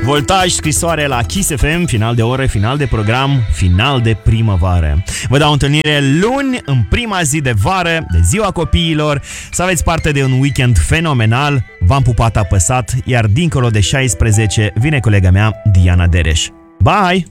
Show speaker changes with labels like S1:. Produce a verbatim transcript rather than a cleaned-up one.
S1: Voltaj, scrisoare la Kiss F M, final de oră, final de program, final de primăvară. Vă dau întâlnire luni, în prima zi de vară, de ziua copiilor. Să aveți parte de un weekend fenomenal. V-am pupat apăsat, iar dincolo de șaisprezece vine colega mea, Diana Dereș. Bye!